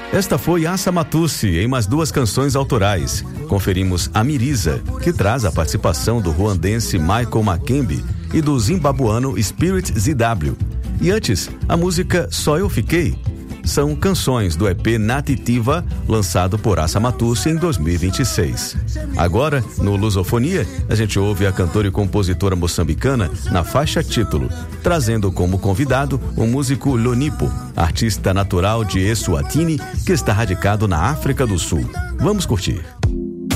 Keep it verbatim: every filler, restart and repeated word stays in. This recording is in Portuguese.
Esta foi Assa Matusse em mais duas canções autorais. Conferimos A Miriza, que traz a participação do ruandense Michael Makembe e do zimbabuano Spirit Z W. E antes, a música Só Eu Fiquei. São canções do E P Natitiva, lançado por Assa Matusse em dois mil e vinte e seis. Agora, no Lusofonia, a gente ouve a cantora e compositora moçambicana na faixa título, trazendo como convidado o músico Lonipo, artista natural de Eswatini, que está radicado na África do Sul. Vamos curtir.